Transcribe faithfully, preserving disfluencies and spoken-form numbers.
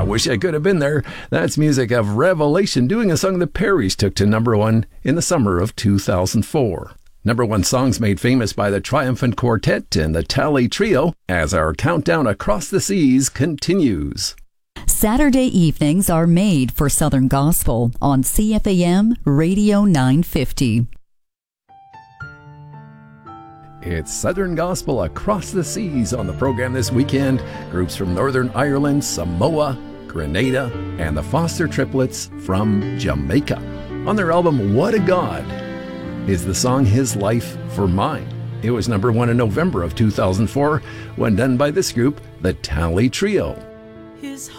I wish I could have been there. That's music of Revelation doing a song the Perrys took to number one in the summer of two thousand four. Number one songs made famous by the Triumphant Quartet and the Tally Trio as our countdown across the seas continues. Saturday evenings are made for Southern Gospel on C F A M Radio nine fifty. It's Southern Gospel across the seas on the program this weekend. Groups from Northern Ireland, Samoa, Grenada, and the Foster Triplets from Jamaica. On their album, What a God, is the song His Life for Mine. It was number one in November of two thousand four when done by this group, the Tally Trio. His